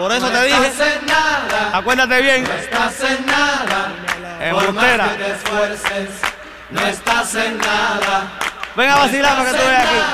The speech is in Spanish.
Por eso te dije, acuérdate bien. No estás en nada. Por más que te esfuerces, no estás en nada. Ven a vacilar para que tú veas aquí.